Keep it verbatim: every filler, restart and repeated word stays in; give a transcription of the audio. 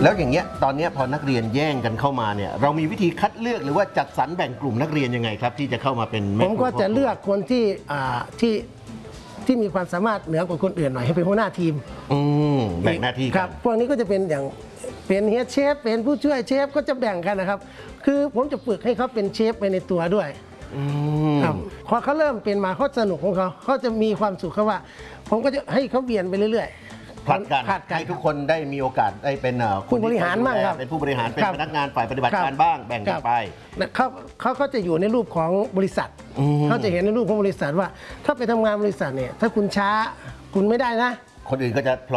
แล้วอย่างเงี้ยตอนนี้พอนักเรียนแย่งกันเข้ามาเนี่ยเรามีวิธีคัดเลือกหรือว่าจัดสรรแบ่งกลุ่มนักเรียนยังไงครับที่จะเข้ามาเป็นผมก็จะเลือกคนที่อ่าที่ที่มีความสามารถเหนือกว่าคนอื่นหน่อยให้เป็นหัวหน้าทีมอืมแบ่งหน้าที่ครับพวกนี้ก็จะเป็นอย่างเป็นเฮดเชฟเป็นผู้ช่วยเชฟก็จะแบ่งกันนะครับคือผมจะฝึกให้เขาเป็นเชฟไปในตัวด้วยครับพอเขาเริ่มเป็นมาเขาสนุกของเขาเขาจะมีความสุขเขาว่าผมก็จะให้เขาเวียนไปเรื่อยๆผลัดกันให้ทุกคนได้มีโอกาสได้เป็นผู้บริหารบ้างครับเป็นผู้บริหารเป็นพนักงานฝ่ายปฏิบัติการบ้างแบ่งกันไปเขาเขาก็จะอยู่ในรูปของบริษัทเขาจะเห็นในรูปของบริษัทว่าถ้าไปทำงานบริษัทเนี่ยถ้าคุณช้าคุณไม่ได้นะคนอื่นก็จะ